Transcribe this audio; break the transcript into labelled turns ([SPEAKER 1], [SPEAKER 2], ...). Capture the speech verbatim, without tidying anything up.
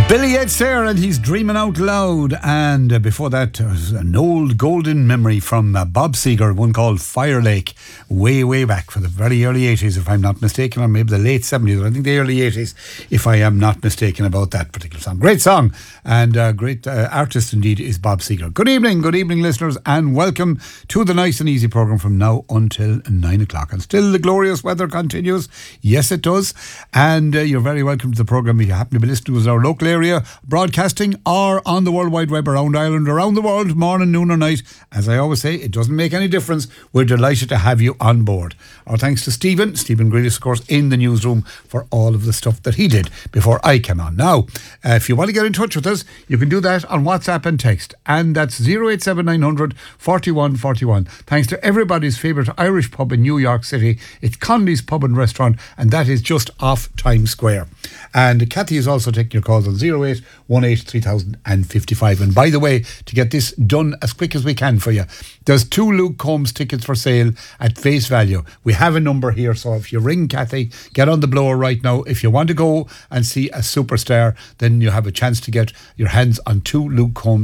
[SPEAKER 1] Billy Ed Sayre, and he's dreaming out loud. And uh, before that, uh, an old golden memory from uh, Bob Seger, one called Fire Lake, way, way back for the very early eighties, if I'm not mistaken, or maybe the late seventies, or I think the early eighties, if I am not mistaken about that particular song. Great song, and uh, great uh, artist indeed is Bob Seger. Good evening, good evening, listeners, and welcome to the Nice and Easy programme from now until nine o'clock. And still the glorious weather continues. Yes, it does. And uh, you're very welcome to the programme if you happen to be listening to us in our local area, broadcasting, or on the World Wide Web, around Ireland, around the world, morning, noon or night. As I always say, it doesn't make any difference. We're delighted to have you on board. Our thanks to Stephen, Stephen Grealish, of course, in the newsroom for all of the stuff that he did before I came on. Now, uh, if you want to get in touch with us, you can do that on WhatsApp and text, and that's oh eight seven nine hundred forty-one forty-one. Thanks to everybody's favourite Irish pub in New York City. It's Conley's Pub and Restaurant, and that is just off Times Square. And Kathy is also taking your calls on oh eight one eight three thousand fifty-five. And by the way, to get this done as quick as we can for you, there's two Luke Combs tickets for sale at face value. We have a number here, so if you ring Kathy, get on the blower right now. If you want to go and see a superstar, then you have a chance to get your hands on two Luke Combs